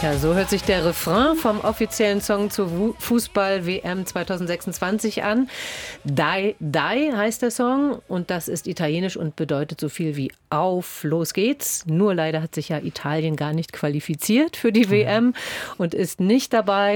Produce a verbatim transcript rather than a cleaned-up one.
Ja, so hört sich der Refrain vom offiziellen Song zur Fußball-W M zwanzig sechsundzwanzig an. Dai Dai heißt der Song und das ist italienisch und bedeutet so viel wie auf, los geht's. Nur leider hat sich ja Italien gar nicht qualifiziert für die W M und ist nicht dabei.